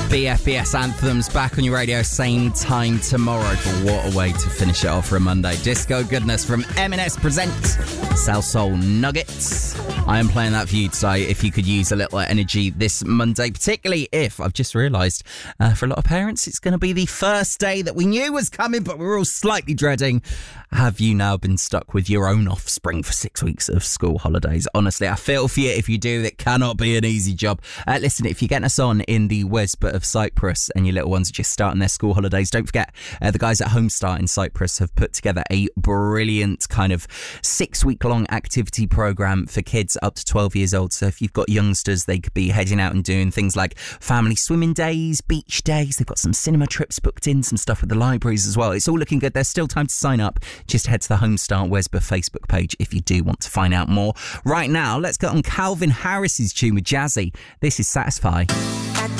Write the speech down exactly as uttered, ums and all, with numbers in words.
B F B S Anthems back on your radio, same time tomorrow. But what a way to finish it off for a Monday. Disco goodness from M and S present South Soul Nuggets. I am playing that for you today if you could use a little energy this Monday, particularly if, I've just realised, uh, for a lot of parents, it's going to be the first day that we knew was coming, but we were all slightly dreading. Have you now been stuck with your own offspring for six weeks of school holidays? Honestly, I feel for you if you do. It cannot be an easy job. Uh, listen, if you're getting us on in the Wesbit of Cyprus and your little ones are just starting their school holidays, don't forget uh, the guys at Homestart in Cyprus have put together a brilliant kind of six-week-long activity programme for kids up to twelve years old. So if you've got youngsters, they could be heading out and doing things like family swimming days, beach days. They've got some cinema trips booked in, some stuff with the libraries as well. It's all looking good. There's still time to sign up. Just head to the Homestart Wesbit Facebook page if you do want to find out more. Right now, let's get on Calvin Harris's tune with Jazzy. This is Satisfy.